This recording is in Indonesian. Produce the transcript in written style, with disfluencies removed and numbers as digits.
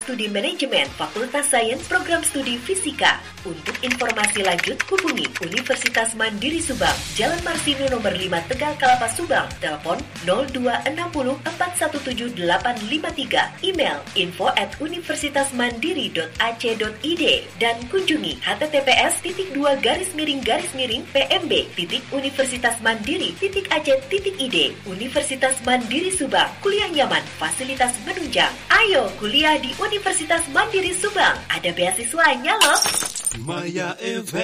Studi Manajemen, Fakultas Sains, Program Studi Fisika. Untuk informasi lanjut, hubungi Universitas Mandiri Subang, Jalan Marsino nomor 5 Tegal Kalapa Subang, telepon 0260 417853, email info@universitasmandiri.ac.id, dan kunjungi https://pmb.universitasmandiri.ac.id. Universitas Mandiri Subang, kuliah nyaman, fasilitas menunjang. Ayo kuliah di Universitas Mandiri Subang, ada beasiswanya loh. Maya FM